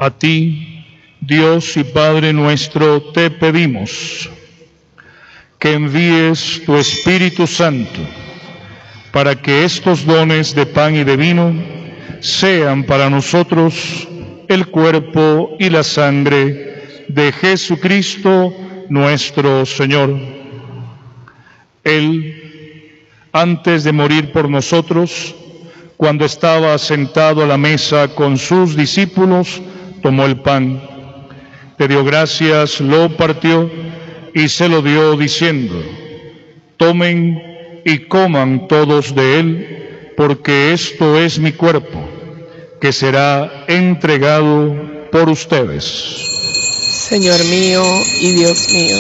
A ti, Dios y Padre nuestro, te pedimos que envíes tu Espíritu Santo para que estos dones de pan y de vino sean para nosotros el cuerpo y la sangre de Jesucristo nuestro Señor. Él, antes de morir por nosotros, cuando estaba sentado a la mesa con sus discípulos, tomó el pan, te dio gracias, lo partió y se lo dio diciendo: tomen y coman todos de él, porque esto es mi cuerpo, que será entregado por ustedes. Señor mío y Dios mío.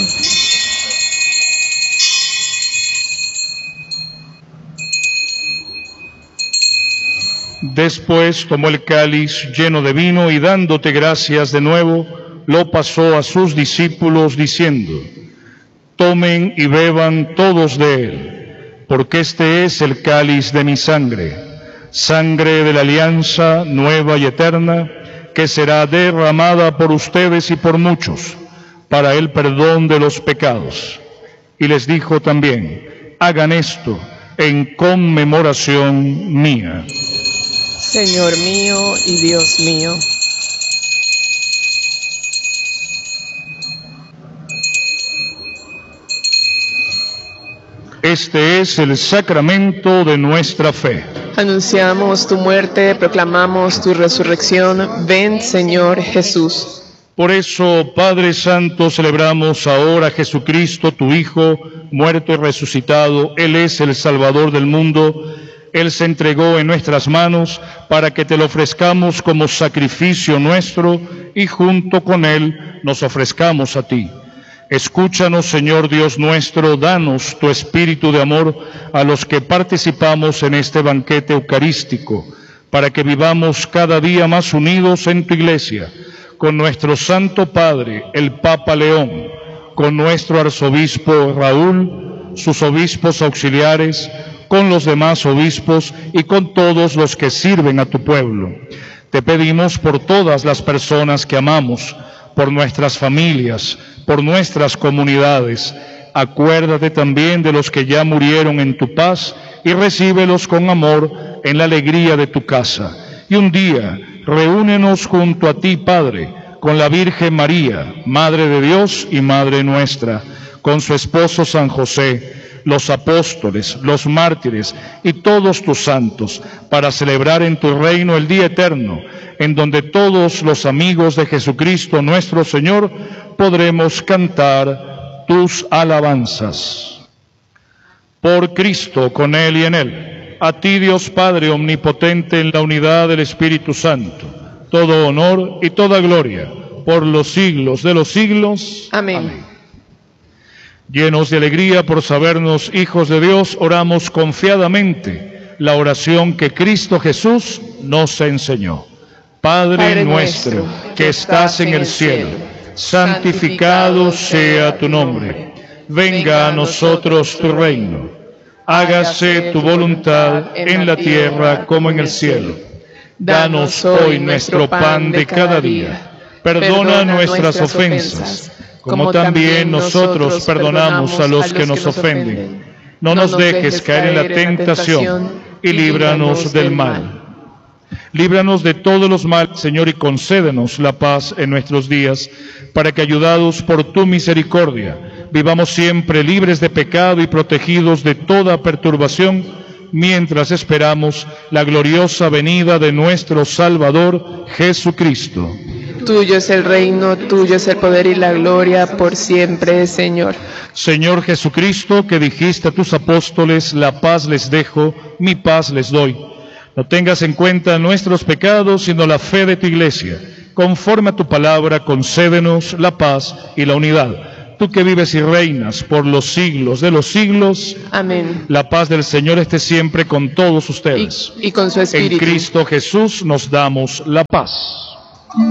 Después tomó el cáliz lleno de vino y dándote gracias de nuevo, lo pasó a sus discípulos diciendo: tomen y beban todos de él, porque este es el cáliz de mi sangre, sangre de la alianza nueva y eterna, que será derramada por ustedes y por muchos, para el perdón de los pecados. Y les dijo también: hagan esto en conmemoración mía. Señor mío y Dios mío. Este es el sacramento de nuestra fe. Anunciamos tu muerte, proclamamos tu resurrección. Ven, Señor Jesús. Por eso, Padre Santo, celebramos ahora a Jesucristo, tu Hijo, muerto y resucitado. Él es el Salvador del mundo. Él se entregó en nuestras manos para que te lo ofrezcamos como sacrificio nuestro y junto con Él nos ofrezcamos a ti. Escúchanos, Señor Dios nuestro, danos tu espíritu de amor a los que participamos en este banquete eucarístico, para que vivamos cada día más unidos en tu Iglesia, con nuestro Santo Padre, el Papa León, con nuestro arzobispo Raúl, sus obispos auxiliares, con los demás obispos y con todos los que sirven a tu pueblo. Te pedimos por todas las personas que amamos, por nuestras familias, por nuestras comunidades. Acuérdate también de los que ya murieron en tu paz y recíbelos con amor en la alegría de tu casa. Y un día, reúnenos junto a ti, Padre, con la Virgen María, Madre de Dios y Madre nuestra, con su esposo San José, los apóstoles, los mártires y todos tus santos, para celebrar en tu reino el día eterno, en donde todos los amigos de Jesucristo nuestro Señor podremos cantar tus alabanzas. Por Cristo, con Él y en Él, a ti Dios Padre omnipotente en la unidad del Espíritu Santo, todo honor y toda gloria por los siglos de los siglos. Amén. Amén. Llenos de alegría por sabernos hijos de Dios, oramos confiadamente la oración que Cristo Jesús nos enseñó. Padre nuestro, que estás en el cielo, santificado sea tu nombre. Venga a nosotros tu reino. Hágase tu voluntad en la tierra como en el cielo. Danos hoy nuestro pan de cada día. Perdona nuestras ofensas, como también nosotros perdonamos a los que nos ofenden. No nos dejes caer en la tentación y líbranos del mal. Líbranos de todos los males, Señor, y concédenos la paz en nuestros días, para que, ayudados por tu misericordia, vivamos siempre libres de pecado y protegidos de toda perturbación, mientras esperamos la gloriosa venida de nuestro Salvador, Jesucristo. Tuyo es el reino, tuyo es el poder y la gloria por siempre, Señor. Señor Jesucristo, que dijiste a tus apóstoles: la paz les dejo, mi paz les doy. No tengas en cuenta nuestros pecados, sino la fe de tu Iglesia. Conforme a tu palabra, concédenos la paz y la unidad. Tú que vives y reinas por los siglos de los siglos. Amén. La paz del Señor esté siempre con todos ustedes. Y con su espíritu. En Cristo Jesús nos damos la paz.